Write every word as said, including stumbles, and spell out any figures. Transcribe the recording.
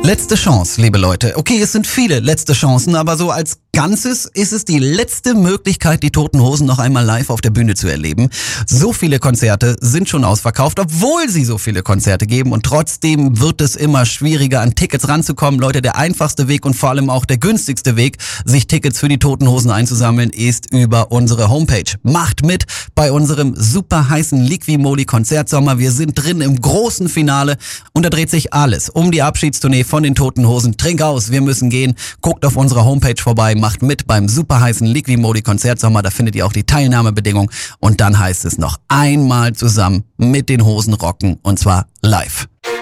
Letzte Chance, liebe Leute. Okay, es sind viele letzte Chancen, aber so als Ganzes ist es die letzte Möglichkeit, die Toten Hosen noch einmal live auf der Bühne zu erleben. So viele Konzerte sind schon ausverkauft, obwohl sie so viele Konzerte geben, und trotzdem wird es immer schwieriger, an Tickets ranzukommen. Leute, der einfachste Weg und vor allem auch der günstigste Weg, sich Tickets für die Toten Hosen einzusammeln, ist über unsere Homepage. Macht mit bei unserem super heißen Liqui-Moly Konzertsommer. Wir sind drin im großen Finale und da dreht sich alles um die Abschiedstournee von den Toten Hosen. Trink aus, wir müssen gehen. Guckt auf unserer Homepage vorbei. Macht mit beim super heißen Liqui-Moly Konzertsommer, da findet ihr auch die Teilnahmebedingungen, und dann heißt es noch einmal zusammen mit den Hosen rocken, und zwar live.